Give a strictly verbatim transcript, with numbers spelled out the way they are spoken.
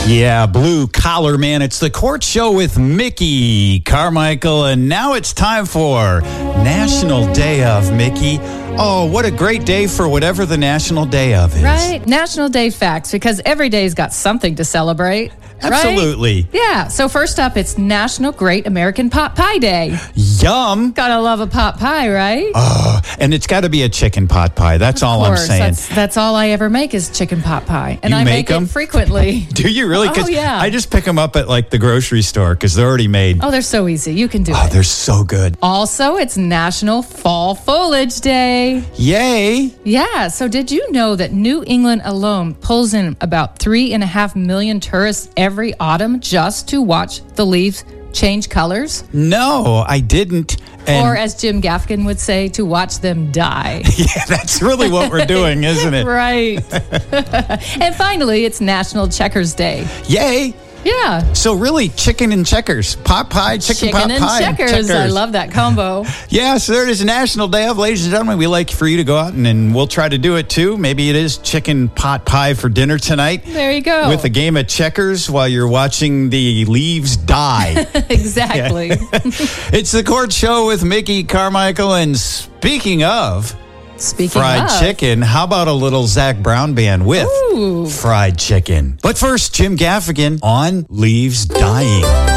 Yeah, blue collar man. It's the Court Show with Mickey Carmichael, and now it's time for National Day of, Mickey. Oh, what a great day for whatever the National Day of is. Right. National Day facts, because every day's got something to celebrate. Absolutely. Right? Yeah. So first up, it's National Great American Pot Pie Day. Yum. Gotta love a pot pie, right? Uh, and it's got to be a chicken pot pie. That's all I'm saying. That's, that's all I ever make is chicken pot pie. And You I make make, 'em? it frequently. Do you really? 'Cause Oh, yeah. I just pick them up at like the grocery store because they're already made. Oh, they're so easy. You can do Oh, it. they're so good. Also, it's National Fall Foliage Day. Yay. Yeah. So did you know that New England alone pulls in about three and a half million tourists every autumn just to watch the leaves change colors? No, I didn't. And Or as Jim Gaffigan would say, to watch them die. yeah, that's really what we're doing, isn't it? Right. And finally, it's National Checkers Day. Yay. Yeah. So really, chicken and checkers. Pot pie, chicken, pot Chicken and pie. checkers. I love that combo. Yeah, so there it is, National Day of. Ladies and gentlemen, we like for you to go out and, and we'll try to do it too. Maybe it is chicken pot pie for dinner tonight. There you go. With a game of checkers while you're watching the leaves die. Exactly. It's the Court Show with Mickey Carmichael. And speaking of Speaking fried of. chicken, how about a little Zach Brown band with Ooh. fried chicken? But first, Jim Gaffigan on Leaves Dying.